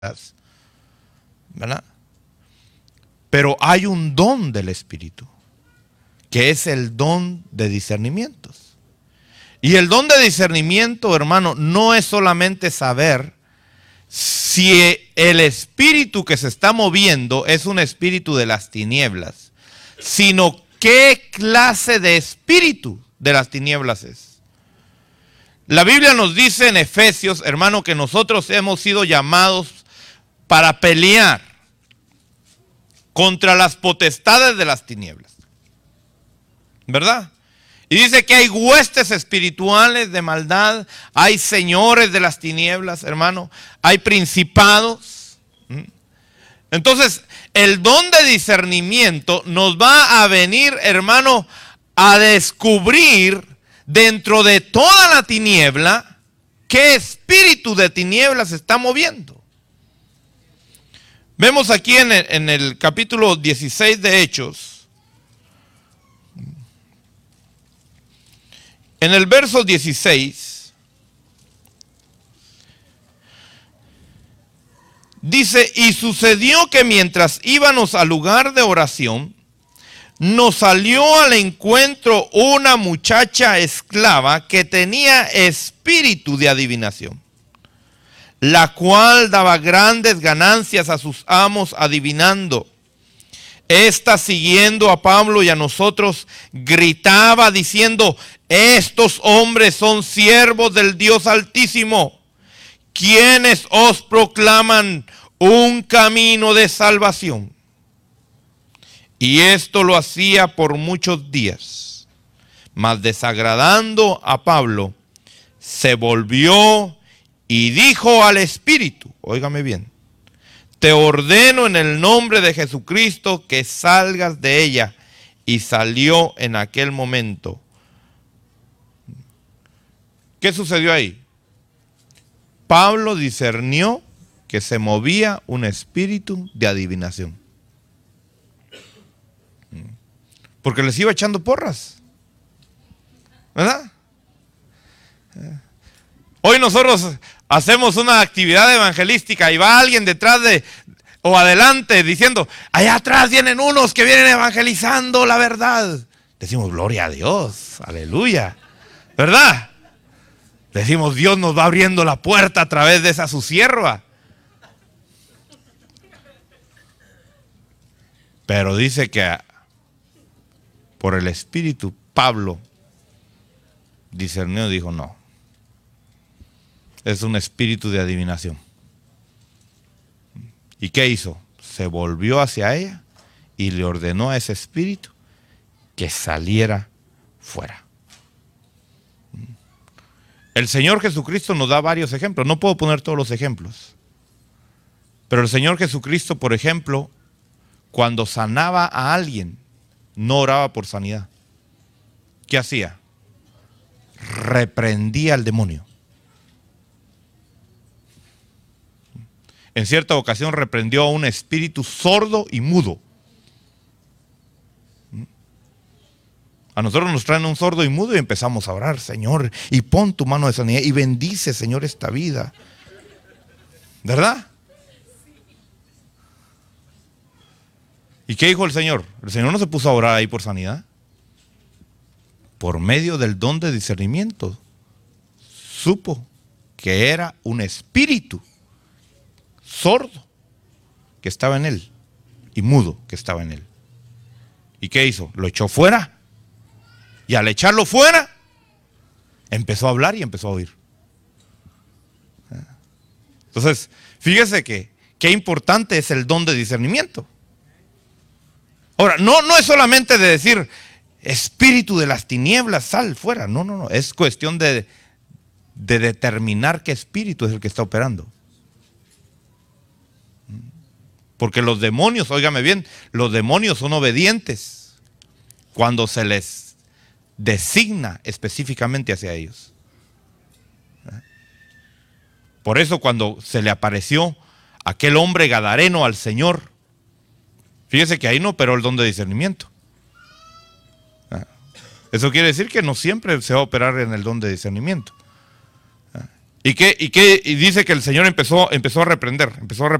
¿verdad? Pero hay un don del Espíritu, que es el don de discernimientos. Y el don de discernimiento, hermano, no es solamente saber si el espíritu que se está moviendo es un espíritu de las tinieblas, sino qué clase de espíritu de las tinieblas es. La Biblia nos dice en Efesios, hermano, que nosotros hemos sido llamados para pelear contra las potestades de las tinieblas, ¿verdad? Y dice que hay huestes espirituales de maldad, hay señores de las tinieblas, hermano, hay principados. Entonces, el don de discernimiento nos va a venir, hermano, a descubrir dentro de toda la tiniebla qué espíritu de tinieblas se está moviendo. Vemos aquí en el capítulo 16 de Hechos, en el verso 16, dice, y sucedió que mientras íbamos al lugar de oración, nos salió al encuentro una muchacha esclava que tenía espíritu de adivinación, la cual daba grandes ganancias a sus amos adivinando. Esta, siguiendo a Pablo y a nosotros, gritaba diciendo, estos hombres son siervos del Dios Altísimo, quienes os proclaman un camino de salvación. Y esto lo hacía por muchos días. Mas desagradando a Pablo, se volvió y dijo al espíritu, óigame bien, te ordeno en el nombre de Jesucristo que salgas de ella. Y salió en aquel momento. ¿Qué sucedió ahí? Pablo discernió que se movía un espíritu de adivinación. Porque les iba echando porras, ¿verdad? Hoy nosotros hacemos una actividad evangelística y va alguien detrás o adelante diciendo, allá atrás vienen unos que vienen evangelizando la verdad. Decimos, gloria a Dios, aleluya, ¿verdad? Decimos, Dios nos va abriendo la puerta a través de esa su sierva. Pero dice que por el Espíritu, Pablo discernió y dijo, no, es un espíritu de adivinación. ¿Y qué hizo? Se volvió hacia ella y le ordenó a ese espíritu que saliera fuera. El Señor Jesucristo nos da varios ejemplos. No puedo poner todos los ejemplos. Pero el Señor Jesucristo, por ejemplo, cuando sanaba a alguien, no oraba por sanidad. ¿Qué hacía? Reprendía al demonio. En cierta ocasión reprendió a un espíritu sordo y mudo. A nosotros nos traen un sordo y mudo y empezamos a orar, Señor, y pon tu mano de sanidad y bendice, Señor, esta vida. ¿Verdad? ¿Y qué dijo el Señor? El Señor no se puso a orar ahí por sanidad. Por medio del don de discernimiento, supo que era un espíritu sordo que estaba en él y mudo que estaba en él. ¿Y qué hizo? Lo echó fuera. Y al echarlo fuera, empezó a hablar y empezó a oír. Entonces, fíjese que qué importante es el don de discernimiento. Ahora, no es solamente de decir, espíritu de las tinieblas, sal fuera. No. Es cuestión de determinar qué espíritu es el que está operando. Porque los demonios, óigame bien, los demonios son obedientes cuando se les designa específicamente hacia ellos. Por eso cuando se le apareció aquel hombre gadareno al Señor, fíjese que ahí no operó el don de discernimiento. Eso quiere decir que no siempre se va a operar en el don de discernimiento. Y dice que el Señor empezó a reprender